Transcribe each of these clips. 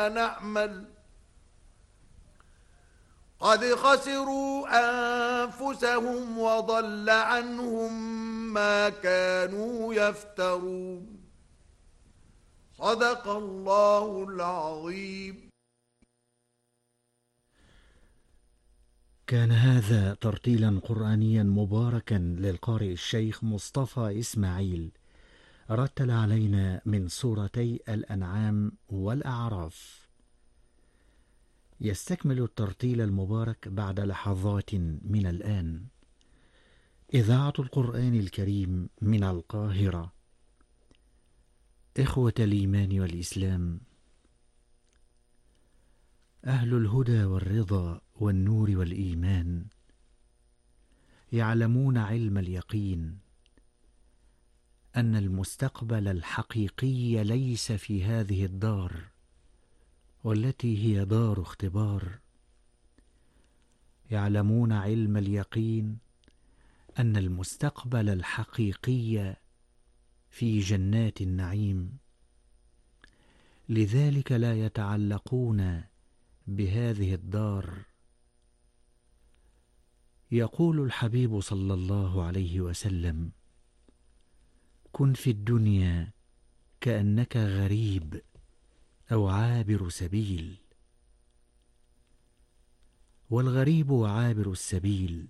نعمل قد خسروا أنفسهم وضل عنهم ما كانوا يفترون. صدق الله العظيم. كان هذا ترتيلا قرآنيا مباركا للقارئ الشيخ مصطفى إسماعيل، رتل علينا من سورتي الأنعام والأعراف. يستكمل الترتيل المبارك بعد لحظات من الآن إذاعة القرآن الكريم من القاهرة. إخوة الإيمان والإسلام، أهل الهدى والرضا والنور والإيمان يعلمون علم اليقين أن المستقبل الحقيقي ليس في هذه الدار، والتي هي دار اختبار. يعلمون علم اليقين أن المستقبل الحقيقي في جنات النعيم، لذلك لا يتعلقون بهذه الدار. يقول الحبيب صلى الله عليه وسلم: كن في الدنيا كأنك غريب أو عابر سبيل. والغريب وعابر السبيل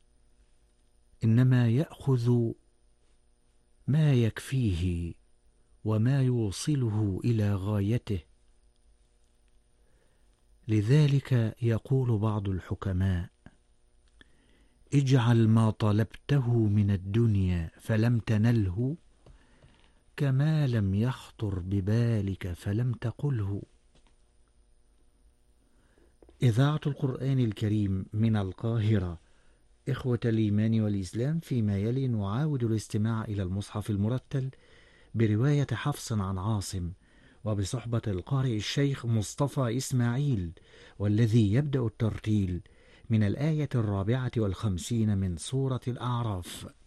إنما يأخذ ما يكفيه وما يوصله إلى غايته. لذلك يقول بعض الحكماء: اجعل ما طلبته من الدنيا فلم تنله كما لم يخطر ببالك فلم تقله. إذاعة القرآن الكريم من القاهرة. إخوة الإيمان والإسلام، فيما يلي نعاود الاستماع إلى المصحف المرتل برواية حفص عن عاصم، وبصحبة القارئ الشيخ مصطفى إسماعيل، والذي يبدأ الترتيل من الآية 54 من سورة الأعراف.